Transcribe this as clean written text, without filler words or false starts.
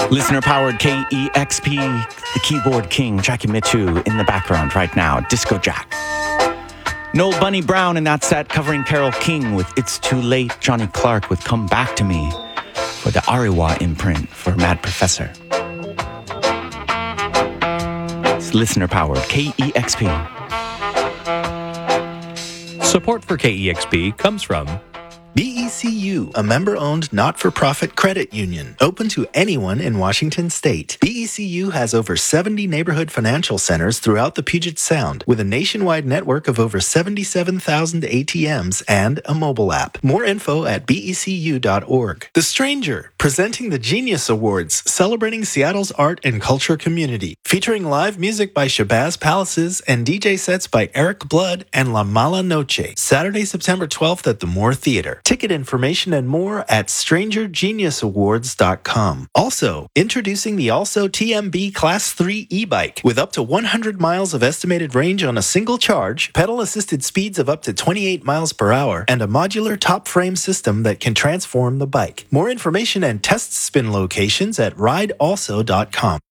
Listener-powered KEXP, the keyboard king, Jackie Mittoo, in the background right now, Disco Jack. Noel Bunny Brown in that set, covering Carole King with It's Too Late, Johnny Clark with Come Back to Me, for the Ariwa imprint for Mad Professor. It's listener-powered KEXP. Support for KEXP comes from BECU, a member-owned not-for-profit credit union, open to anyone in Washington state. BECU has over 70 neighborhood financial centers throughout the Puget Sound, with a nationwide network of over 77,000 ATMs and a mobile app. More info at becu.org. The Stranger, presenting the Genius Awards, celebrating Seattle's art and culture community, featuring live music by Shabazz Palaces and DJ sets by Eric Blood and La Mala Noche, Saturday, September 12th at the Moore Theater. Ticket information and more at strangergeniusawards.com. Also, introducing the Also TMB Class 3 e-bike with up to 100 miles of estimated range on a single charge, pedal-assisted speeds of up to 28 miles per hour, and a modular top frame system that can transform the bike. More information and test spin locations at ridealso.com.